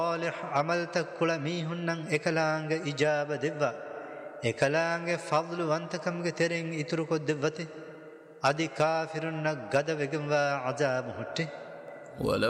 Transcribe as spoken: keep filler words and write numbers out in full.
صالح عملتك كل ميهنن إكلانغ إجابة دبا إكلانغ فضل وانتكمغ ترين إتركو دبته أدي كافرن غدا وغم عذاب هتي